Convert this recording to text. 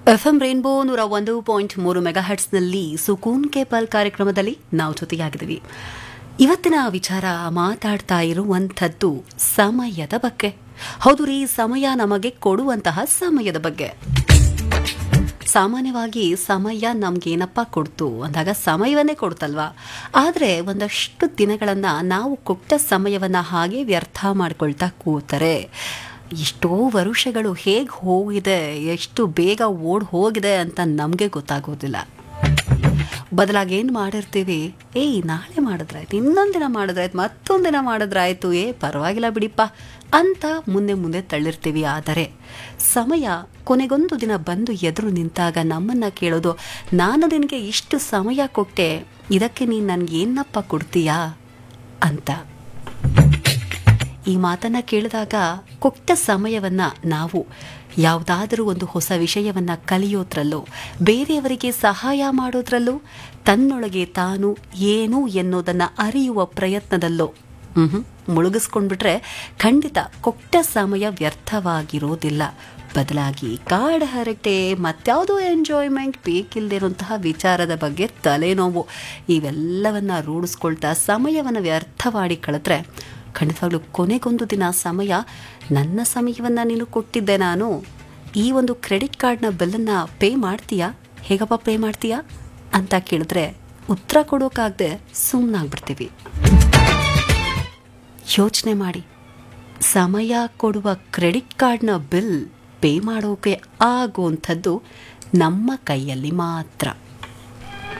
FM rainbow 101.3 ಮೆಗಾಹರ್ಟ್ಸ್ನಲ್ಲಿ ಸುಕೂನ್ K ಪಲ್ ಕಾರ್ಯಕ್ರಮದಲ್ಲಿ ನಾವು ಜೊತೆಯಾಗಿದ್ದೀವಿ. ಇವತ್ತಿನ ವಿಚಾರ ಮಾತಾಡ್ತಾ ಇರುವಂಥದ್ದು ಸಮಯದ ಬಗ್ಗೆ. ಹೌದು ರೀ, ಸಮಯ ನಮಗೆ ಕೊಡುವಂತಹ ಸಮಯದ ಬಗ್ಗೆ. ಸಾಮಾನ್ಯವಾಗಿ ಸಮಯ ನಮ್ಗೇನಪ್ಪ ಕೊಡ್ತು ಅಂದಾಗ ಸಮಯವನ್ನೇ ಕೊಡ್ತಲ್ವಾ. ಆದರೆ ಒಂದಷ್ಟು ದಿನಗಳನ್ನು ನಾವು ಕೊಟ್ಟ ಸಮಯವನ್ನು ಹಾಗೆ ವ್ಯರ್ಥ ಮಾಡ್ಕೊಳ್ತಾ ಕೂತಾರೆ. ಎಷ್ಟೋ ವರ್ಷಗಳು ಹೇಗೆ ಹೋಗಿದೆ, ಎಷ್ಟು ಬೇಗ ಓಡ್ ಹೋಗಿದೆ ಅಂತ ನಮಗೆ ಗೊತ್ತಾಗೋದಿಲ್ಲ. ಬದಲಾಗಿ ಏನು ಮಾಡಿರ್ತೀವಿ, ನಾಳೆ ಮಾಡಿದ್ರಾಯ್ತು, ಇನ್ನೊಂದು ದಿನ ಮಾಡಿದ್ರಾಯ್ತು, ಮತ್ತೊಂದು ದಿನ ಮಾಡಿದ್ರಾಯ್ತು, ಪರವಾಗಿಲ್ಲ ಬಿಡಿಪ್ಪ ಅಂತ ಮುಂದೆ ತಳ್ಳಿರ್ತೀವಿ. ಆದರೆ ಸಮಯ ಕೊನೆಗೊಂದು ದಿನ ಬಂದು ಎದುರು ನಿಂತಾಗ ನಮ್ಮನ್ನು ಕೇಳೋದು, ನಾನು ನಿನಗೆ ಇಷ್ಟು ಸಮಯ ಕೊಟ್ಟೆ, ಇದಕ್ಕೆ ನೀನು ನನಗೇನಪ್ಪ ಕೊಡ್ತೀಯಾ ಅಂತ. ಈ ಮಾತನ್ನು ಕೇಳಿದಾಗ ಕೊಟ್ಟ ಸಮಯವನ್ನು ನಾವು ಯಾವುದಾದರೂ ಒಂದು ಹೊಸ ವಿಷಯವನ್ನು ಕಲಿಯೋದ್ರಲ್ಲೋ, ಬೇರೆಯವರಿಗೆ ಸಹಾಯ ಮಾಡೋದ್ರಲ್ಲೋ, ತನ್ನೊಳಗೆ ತಾನು ಏನು ಎನ್ನುವುದನ್ನು ಅರಿಯುವ ಪ್ರಯತ್ನದಲ್ಲೋ ಮುಳುಗಿಸ್ಕೊಂಡ್ಬಿಟ್ರೆ ಖಂಡಿತ ಕೊಟ್ಟ ಸಮಯ ವ್ಯರ್ಥವಾಗಿರೋದಿಲ್ಲ. ಬದಲಾಗಿ ಕಾಡ ಹರಟೆ, ಮತ್ಯಾವುದೋ ಎಂಜಾಯ್ಮೆಂಟ್, ಬೇಕಿಲ್ಲದಿರುವಂತಹ ವಿಚಾರದ ಬಗ್ಗೆ ತಲೆನೋವು, ಇವೆಲ್ಲವನ್ನ ರೂಢಿಸ್ಕೊಳ್ತಾ ಸಮಯವನ್ನು ವ್ಯರ್ಥ ಮಾಡಿ ಕಳೆದ್ರೆ ಖಂಡಿತವಾಗ್ಲೂ ಕೊನೆಗೊಂದು ದಿನ ಸಮಯ, ನನ್ನ ಸಮಯವನ್ನು ನೀನು ಕೊಟ್ಟಿದ್ದೆ, ನಾನು ಈ ಒಂದು ಕ್ರೆಡಿಟ್ ಕಾರ್ಡ್ನ ಬಿಲ್ಲನ್ನು ಪೇ ಮಾಡ್ತೀಯಾ, ಹೇಗಪ್ಪ ಪೇ ಮಾಡ್ತೀಯಾ ಅಂತ ಕೇಳಿದ್ರೆ ಉತ್ತರ ಕೊಡೋಕ್ಕಾಗದೆ ಸುಮ್ಮನಾಗ್ಬಿಡ್ತೀವಿ. ಯೋಚನೆ ಮಾಡಿ, ಸಮಯ ಕೊಡುವ ಕ್ರೆಡಿಟ್ ಕಾರ್ಡ್ನ ಬಿಲ್ ಪೇ ಮಾಡೋಕೆ ಆಗುವಂಥದ್ದು ನಮ್ಮ ಕೈಯಲ್ಲಿ ಮಾತ್ರ.